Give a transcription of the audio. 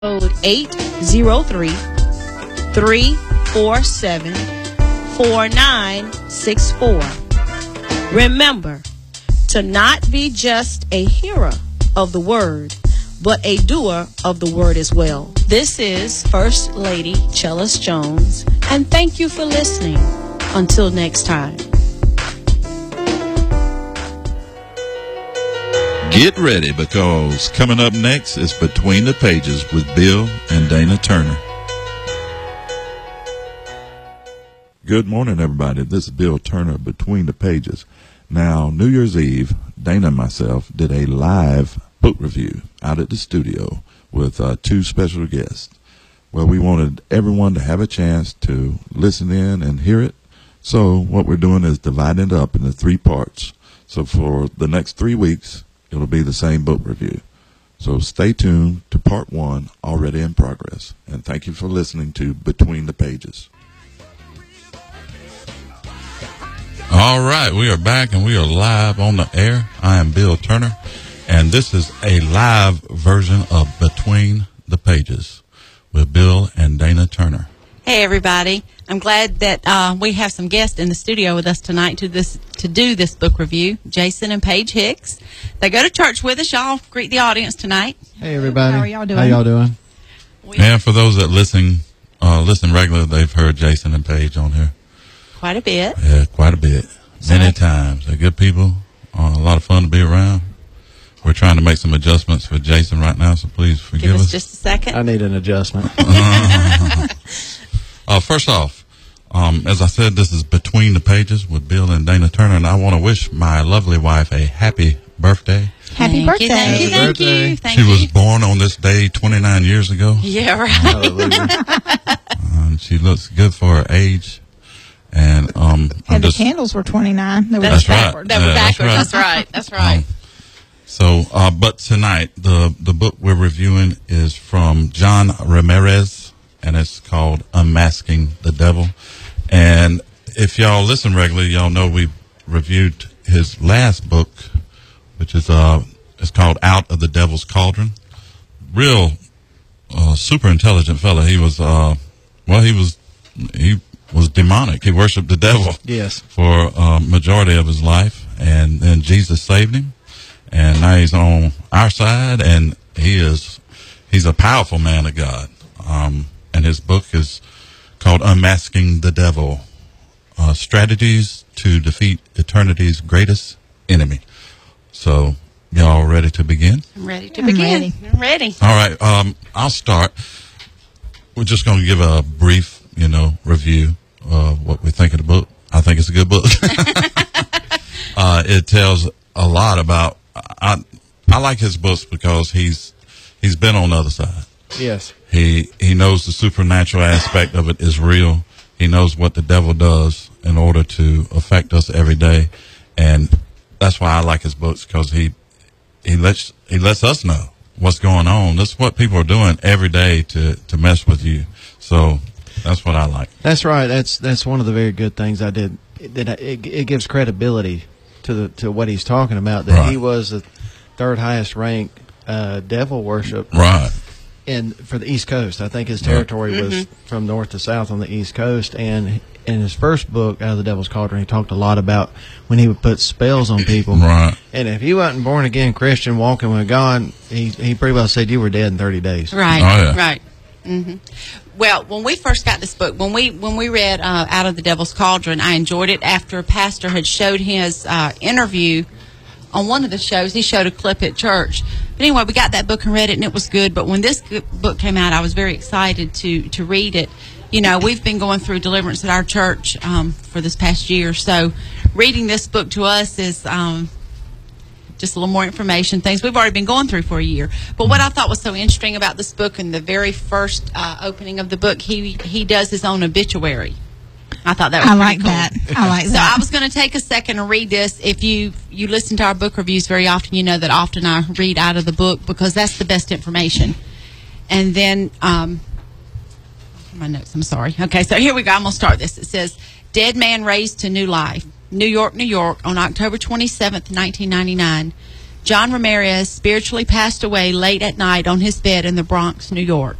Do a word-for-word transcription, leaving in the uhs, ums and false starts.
code eight zero three, three four seven, four nine six four. Remember to not be just a hearer of the word, but a doer of the word as well. This is First Lady Chellis Jones, and thank you for listening. Until next time. Get ready, because coming up next is Between the Pages with Bill and Dana Turner. Good morning, everybody. This is Bill Turner, Between the Pages. Now, New Year's Eve, Dana and myself did a live book review out at the studio with uh, two special guests. Well, we wanted everyone to have a chance to listen in and hear it. So what we're doing is dividing it up into three parts. So for the next three weeks, it'll be the same book review. So stay tuned to part one, already in progress. And thank you for listening to Between the Pages. All right, we are back and we are live on the air. I am Bill Turner, and this is a live version of Between the Pages with Bill and Dana Turner. Hey, everybody. I'm glad that uh, we have some guests in the studio with us tonight to this to do this book review, Jason and Paige Hicks. They go to church with us. Y'all greet the audience tonight. Hey, everybody. How are y'all doing? How y'all doing? We And for those that listen, uh, listen regularly, they've heard Jason and Paige on here. Quite a bit. Yeah, quite a bit. Many times. They're good people. Uh, a lot of fun to be around. We're trying to make some adjustments for Jason right now, so please forgive Give us us. just a second. I need an adjustment. Uh, first off, um, as I said, this is Between the Pages with Bill and Dana Turner, and I want to wish my lovely wife a happy birthday. Happy Thank birthday. You, thank you, Happy thank birthday. you. Thank She you. was born on this day twenty-nine years ago, Yeah, right. Hallelujah. and she looks good for her age. And um, And I'm the just, candles were twenty-nine. They were That's That's right. backward. That was Yeah, that's backwards. right. That's right. That's right. Um, so, uh, but tonight, the, the book we're reviewing is from John Ramirez, and it's called Unmasking the Devil. And if y'all listen regularly, y'all know we reviewed his last book, which is uh, it's called Out of the Devil's Cauldron. Real uh, super intelligent fella. He was, uh, well, he was, he was demonic. He worshipped the devil Yes. for a majority of his life, and then Jesus saved him, and now he's on our side, and he is he's a powerful man of God. Um, and his book is called Unmasking the Devil, uh, Strategies to Defeat Eternity's Greatest Enemy. So, y'all ready to begin? I'm ready to I'm begin. ready. I'm ready. All right, um, I'll start. We're just going to give a brief, you know, review of what we think of the book. I think it's a good book. uh, it tells a lot about. I I like his books because he's he's been on the other side. Yes. He he knows the supernatural aspect of it is real. He knows what the devil does in order to affect us every day, and that's why I like his books, because he he lets he lets us know what's going on. That's what people are doing every day to to mess with you. So that's what I like. That's right. That's that's one of the very good things I did. That I- it, it gives credibility to the to what he's talking about. That Right. he was the third highest ranked uh, devil worship Right. in for the East Coast. I think his territory Mm-hmm. was from north to south on the East Coast. And in his first book, Out of the Devil's Cauldron, he talked a lot about when he would put spells on people. Right. And if you wasn't born again Christian, walking with God, he he pretty well said you were dead in thirty days. Right. Oh, yeah. Right. hmm Well, when we first got this book, when we when we read uh, Out of the Devil's Cauldron, I enjoyed it after a pastor had showed his uh, interview on one of the shows. He showed a clip at church. But anyway, we got that book and read it, and it was good. But when this g- book came out, I was very excited to to read it. You know, we've been going through deliverance at our church um, for this past year, so reading this book to us is um, just a little more information, things we've already been going through for a year. But what I thought was so interesting about this book, in the very first uh, opening of the book, he he does his own obituary. I thought that was I pretty like cool. that. I like So that. I was going to take a second and read this. If you you listen to our book reviews very often, you know that often I read out of the book because that's the best information. And then, um, my notes, I'm sorry. Okay, so here we go. I'm going to start this. It says, Dead Man Raised to New Life, New York, New York, on October twenty-seventh, nineteen ninety-nine. John Ramirez spiritually passed away late at night on his bed in the Bronx, New York.